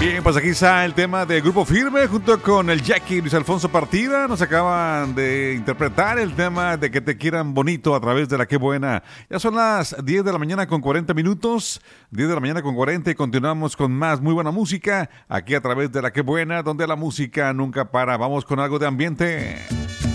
Bien, pues aquí está el tema de Grupo Firme junto con el Jackie y Luis Alfonso Partida. Nos acaban de interpretar el tema de Que te quieran bonito a través de la Qué Buena. Ya son las 10 de la mañana con 40 minutos. 10 de la mañana con 40 y continuamos con más muy buena música aquí a través de la Qué Buena, donde la música nunca para. Vamos con algo de ambiente.